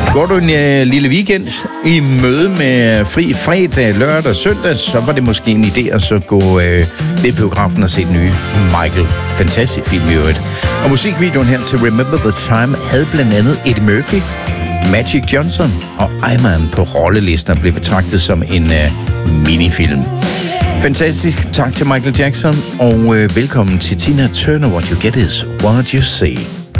Går du en lille weekend i møde med fri fredag, lørdag og søndag, så var det måske en idé at så gå ved biografen og se den nye Michael. Fantastisk film i øvrigt. Og musikvideoen her til Remember the Time havde blandt andet Eddie Murphy, Magic Johnson og Iman på rollelisten og blev betragtet som en minifilm. Fantastisk. Tak til Michael Jackson, og velkommen til Tina Turner. What you get is what you see.